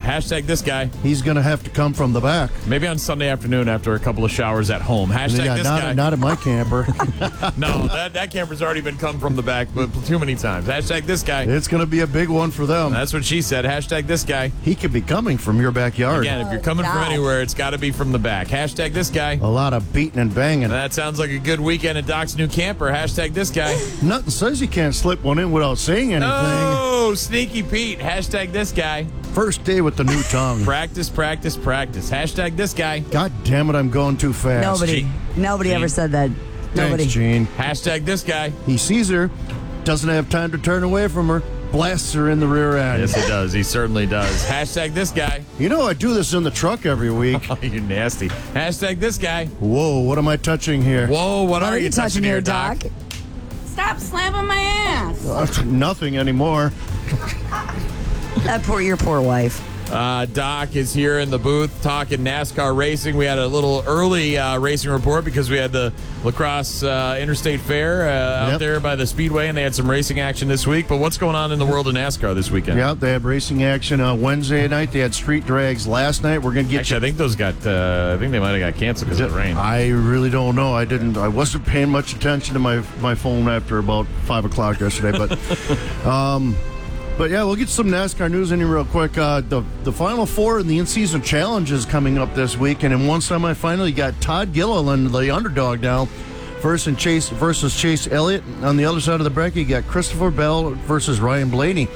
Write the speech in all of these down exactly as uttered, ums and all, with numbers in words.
Hashtag this guy. He's going to have to come from the back. Maybe on Sunday afternoon after a couple of showers at home. Hashtag Yeah, this not, guy. not in my camper. No, that, that camper's already been come from the back but too many times. Hashtag this guy. It's going to be a big one for them. That's what she said. Hashtag this guy. He could be coming from your backyard. Again, if you're coming Oh, from God. anywhere, it's got to be from the back. Hashtag this guy. A lot of beating and banging. That sounds like a good weekend at Doc's new camper. Hashtag this guy. Nothing says you can't slip one in without saying anything. Oh, Sneaky Pete. Hashtag this guy. First day with the new tongue. Practice, practice, practice. Hashtag this guy. God damn it, I'm going too fast. Nobody, Gene. nobody Gene. ever said that. Nobody. Thanks, Gene. Hashtag this guy. He sees her, doesn't have time to turn away from her, blasts her in the rear end. Yes, he does. He certainly does. Hashtag this guy. You know, I do this in the truck every week. Oh, you nasty. Hashtag this guy. Whoa, what am I touching here? Whoa, what, What are, you touching here, Doc? Stop slapping my ass. Uh, nothing anymore. That poor, your poor wife. Uh, Doc is here in the booth talking NASCAR racing. We had a little early uh, racing report because we had the La Crosse uh, Interstate Fair uh, out Yep. there by the Speedway, and they had some racing action this week. But what's going on in the world of NASCAR this weekend? Yeah, they had racing action uh, Wednesday night. They had street drags last night. We're going to get Actually, I think those got. Uh, I think they might have got canceled because of the rain. I really don't know. I didn't. I wasn't paying much attention to my my phone after about five o'clock yesterday. But, um, but yeah, we'll get some NASCAR news in here real quick. Uh, the the final four in the in-season challenge is coming up this week, and in one semifinal, you got Todd Gilliland, the underdog now, versus Chase versus Chase Elliott. On the other side of the bracket, you got Christopher Bell versus Ryan Blaney.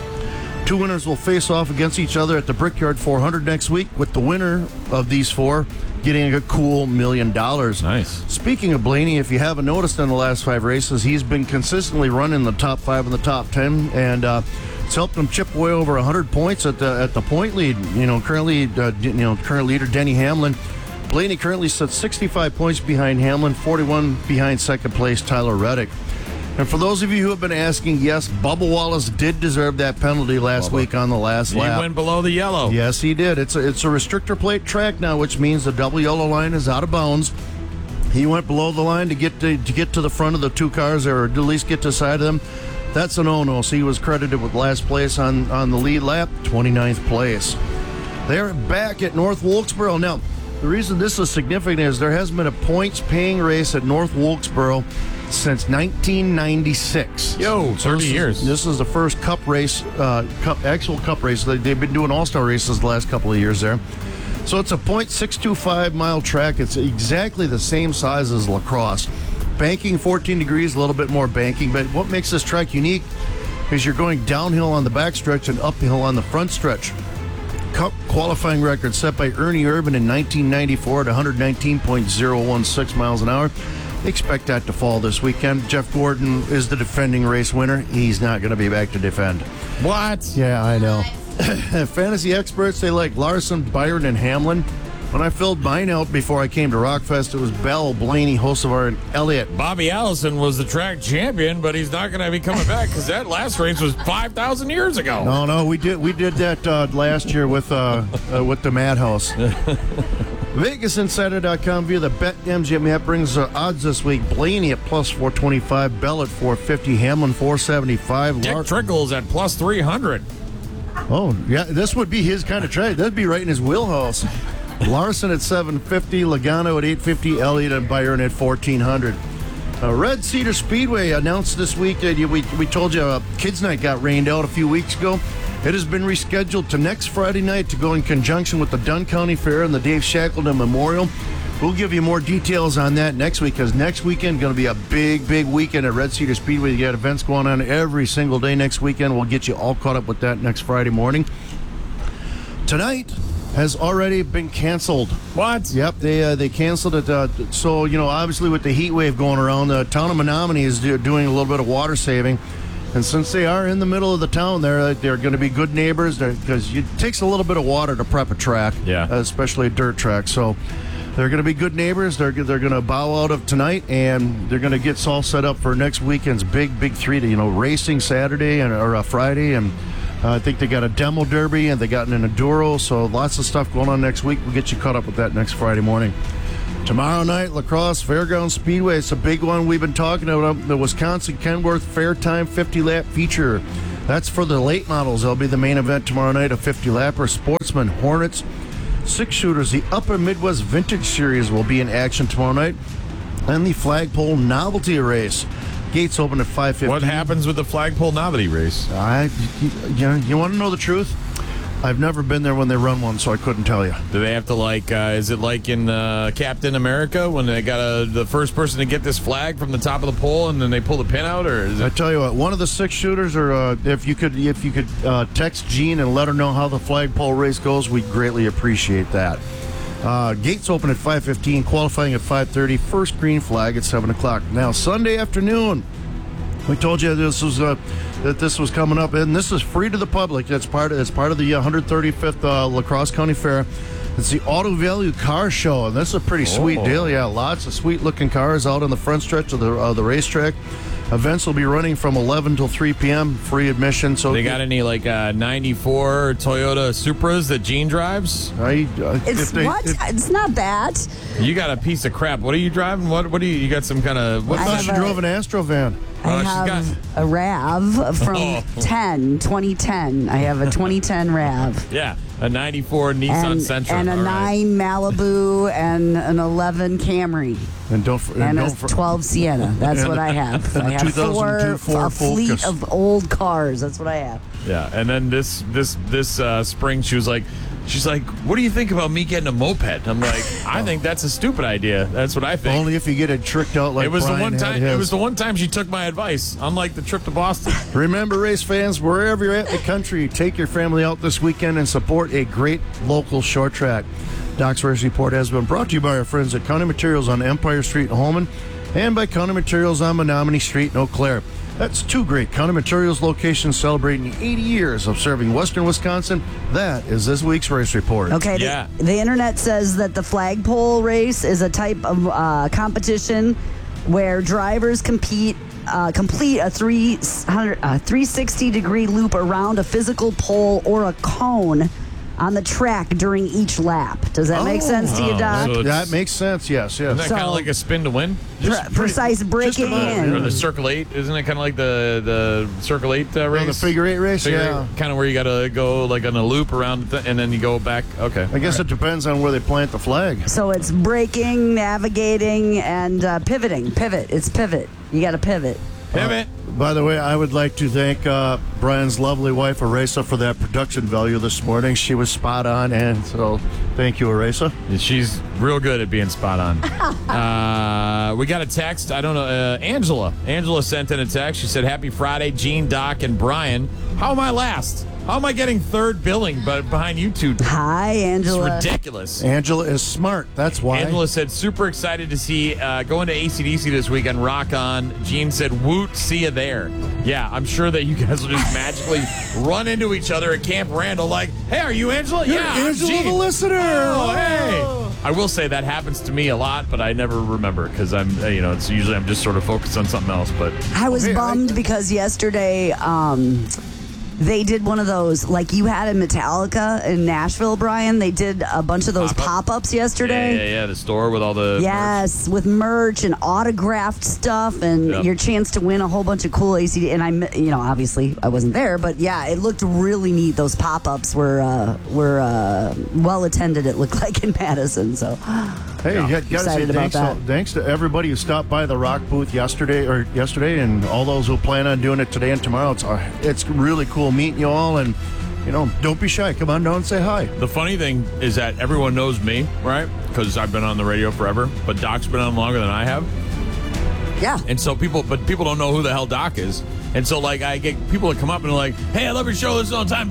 Two winners will face off against each other at the Brickyard four hundred next week, with the winner of these four getting a cool million dollars. Nice. Speaking of Blaney, if you haven't noticed in the last five races, he's been consistently running the top five and the top ten, and uh, it's helped him chip away over one hundred points at the at the point lead. You know, currently, uh, you know, current leader Denny Hamlin. Blaney currently sits sixty-five points behind Hamlin, forty-one behind second place Tyler Reddick. And for those of you who have been asking, yes, Bubba Wallace did deserve that penalty last Bubba. week on the last He lap. went below the yellow. Yes, he did. It's a, it's a restrictor plate track now, which means the double yellow line is out of bounds. He went below the line to get to, to get to the front of the two cars, or at least get to the side of them. That's a no-no. So he was credited with last place on, on the lead lap, twenty-ninth place. They're back at North Wilkesboro. Now, the reason this is significant is there hasn't been a points-paying race at North Wilkesboro since nineteen ninety-six. Yo, So thirty this is- years. This is the first Cup race, uh, cup, actual Cup race. They- They've been doing All-Star races the last couple of years there. So it's a point six two five mile track. It's exactly the same size as La Crosse. Banking fourteen degrees, a little bit more banking. But what makes this track unique is you're going downhill on the back stretch and uphill on the front stretch. Cup qualifying record set by Ernie Irvin in nineteen ninety-four at one nineteen point oh one six miles an hour. Expect that to fall this weekend. Jeff Gordon is the defending race winner. He's not going to be back to defend. What? Yeah, I know. Fantasy experts, they like Larson, Byron, and Hamlin. When I filled mine out before I came to Rockfest, it was Bell, Blaney, Hocevar, and Elliott. Bobby Allison was the track champion, but he's not going to be coming back because that last race was five thousand years ago. No, no, we did we did that uh, last year with uh, uh, with the Madhouse. Vegas Insider dot com via the BetMGM app brings uh, odds this week. Blaney at plus four twenty-five, Bell at four fifty, Hamlin four seventy-five. Dick Lar- Trickle's at plus three hundred. Oh, yeah, this would be his kind of trade. That'd be right in his wheelhouse. Larson at seven fifty, Logano at eight fifty, Elliott and Byron at fourteen hundred. Uh, Red Cedar Speedway announced this week that we, we told you uh, Kids Night got rained out a few weeks ago. It has been rescheduled to next Friday night to go in conjunction with the Dunn County Fair and the Dave Shackleton Memorial. We'll give you more details on that next week, because next weekend going to be a big, big weekend at Red Cedar Speedway. You got events going on every single day next weekend. We'll get you all caught up with that next Friday morning. Tonight has already been canceled. What? Yep, they uh, they canceled it. Uh, so, you know, obviously with the heat wave going around, the town of Menominee is do, doing a little bit of water saving. And since they are in the middle of the town, they're, they're going to be good neighbors, because it takes a little bit of water to prep a track, Yeah. especially a dirt track. So they're going to be good neighbors. They're, they're going to bow out of tonight, and they're going to get all set up for next weekend's big, big three, to, you know, racing Saturday and or uh, Friday, and Uh, I think they got a demo derby and they got an enduro, so lots of stuff going on next week. We'll get you caught up with that next Friday morning. Tomorrow night, La Crosse Fairgrounds Speedway. It's a big one we've been talking about. The Wisconsin Kenworth Fair Time fifty lap feature. That's for the late models. That'll be the main event tomorrow night, a fifty-lapper. Sportsman, Hornets, six-shooters. The Upper Midwest Vintage Series will be in action tomorrow night. And the Flagpole Novelty Race. Gates open at five fifteen. What happens with the Flagpole Novelty Race? I, you, you, you want to know the truth? I've never been there when they run one, so I couldn't tell you. Do they have to, like, uh, is it like in uh, Captain America when they got a, the first person to get this flag from the top of the pole and then they pull the pin out? Or is I it? tell you what, one of the six shooters, or uh, if you could, if you could uh, text Gene and let her know how the flagpole race goes, we'd greatly appreciate that. Uh, gates open at five fifteen, qualifying at five thirty. First green flag at seven o'clock. Now Sunday afternoon, we told you this was uh, that this was coming up, and this is free to the public. That's part of, it's part of the one hundred thirty-fifth uh, La Crosse County Fair. It's the Auto Value Car Show, and this is a pretty sweet Oh. deal. Yeah, lots of sweet-looking cars out on the front stretch of the uh, the racetrack. Events will be running from eleven till three p.m. Free admission. So They got any, like, uh, ninety-four Toyota Supras that Gene drives? I, uh, It's if they- what? if- It's not that. You got a piece of crap. What are you driving? What What do you, you got some kind of, I what I thought have she a- drove an Astro van. I Uh, she's have a RAV from Oh. ten, twenty ten. I have a twenty ten RAV. Yeah, a ninety-four Nissan And, Sentra. and a All right. nine Malibu and an eleven Camry And don't for- and and a don't for- twelve Sienna. That's and what a- I have. and a I have two thousand two four, a Ford fleet Focus. of old cars. That's what I have. Yeah, and then this this this uh, spring, she was like, she's like, what do you think about me getting a moped? I'm like, I think that's a stupid idea. That's what I think. Only if you get it tricked out like it was Brian the one had time. his. It was the one time she took my advice. Unlike the trip to Boston. Remember, race fans, wherever you're at in the country, take your family out this weekend and support a great local short track. Doc's Race Report has been brought to you by our friends at County Materials on Empire Street in Holman and by County Materials on Menominee Street in Eau Claire. That's two great County Materials locations celebrating eighty years of serving Western Wisconsin. That is this week's Race Report. Okay. Yeah. The, the internet says that the flagpole race is a type of uh, competition where drivers compete. Uh, complete a three hundred, uh, three sixty degree loop around a physical pole or a cone on the track during each lap. Does that make Oh. sense to you, Oh, Doc? so it's- That makes sense, yes, Isn't yes. that kind So- of like a spin to win? Pre- precise braking about, in. Or the Circle Eight? Isn't it kind of like the the Circle Eight uh, race? the figure eight race, yeah. Kind of where you got to go like on a loop around th- and then you go back. Okay. I guess it depends on where they plant the flag. So it's braking, navigating, and uh, pivoting. Pivot. It's pivot. You got to pivot. Pivot. By the way, I would like to thank uh, Brian's lovely wife, Arisa, for that production value this morning. She was spot on, and so thank you, Arisa. She's real good at being spot on. uh, we got a text. I don't know. Uh, Angela. Angela sent in a text. She said, Happy Friday, Gene, Doc, and Brian. How am I last? How am I getting third billing but behind you two? Hi, It's Angela. ridiculous. Angela is smart. That's why. Angela said, super excited to see uh, going to A C D C this weekend. Rock on. Gene said, woot, see you there. Yeah, I'm sure that you guys will just magically run into each other at Camp Randall like, hey, are you Angela? You're yeah, I'm Angela Gene. the listener. Oh, hey. I will say that happens to me a lot, but I never remember because I'm, uh, you know, it's usually I'm just sort of focused on something else. But I was Okay, I- bummed because yesterday um, they did one of those, like you had in Metallica in Nashville, Brian. They did a bunch of those Pop-up? pop-ups yeah, yesterday. yeah, yeah, the store with all the Yes, with merch and autographed stuff, and Yep. your chance to win a whole bunch of cool A C D. And I, you know, obviously I wasn't there, but yeah, it looked really neat. Those pop-ups were uh, were uh, well attended. It looked like in Madison. So Hey, you got to say Excited about thanks to, that. thanks to everybody who stopped by the Rock booth yesterday or yesterday, and all those who plan on doing it today and tomorrow. It's uh, it's really cool meeting you all, and you know, don't be shy. Come on down and say hi. The funny thing is that everyone knows me, right? Because I've been on the radio forever, but Doc's been on longer than I have. yeah, And so people, but people don't know who the hell Doc is. And so, like, I get people that come up and are like, hey, I love your show. This is on time.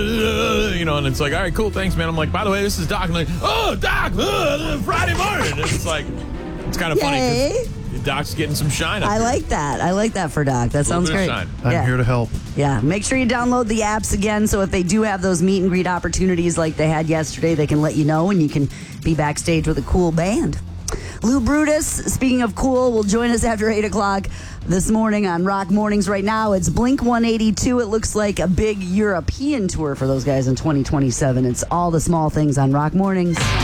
You know, and it's like, all right, cool. Thanks, man. I'm like, by the way, this is Doc. And like, oh, Doc, uh, Friday morning. And it's like, it's kind of funny Yay. because Doc's getting some shine up I here. like that. I like that for Doc. That sounds bit of great. shine. I'm yeah. here to help. Yeah, make sure you download the apps again so if they do have those meet and greet opportunities like they had yesterday, they can let you know and you can be backstage with a cool band. Lou Brutus, speaking of cool, will join us after eight o'clock this morning on Rock Mornings. Right now, it's Blink one eighty-two. It looks like a big European tour for those guys in twenty twenty-seven. It's all the small things on Rock Mornings.